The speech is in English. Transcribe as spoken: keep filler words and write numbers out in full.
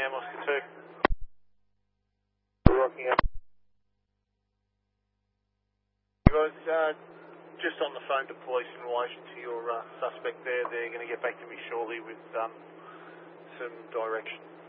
Lima Oscar two. Rocking up. You guys, uh, just on the phone to police in relation to your uh, suspect there. They're going to get back to me shortly with um, some direction.